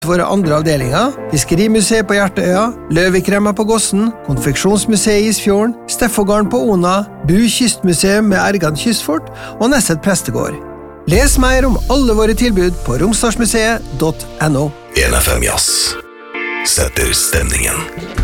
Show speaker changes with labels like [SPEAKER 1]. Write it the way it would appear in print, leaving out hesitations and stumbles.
[SPEAKER 1] Våre andre avdelinger, Fiskerimuseet på Hjertøya, Løvikremma på Gossen, Konfeksjonsmuseet i Isfjorden, Steffogården på Ona, Bu kystmuseum med Ergan kystfort og Nesset prestegård. Les mer om alle våre tilbud på romsdalsmuseet.no.
[SPEAKER 2] 1FM Jazz setter stemningen.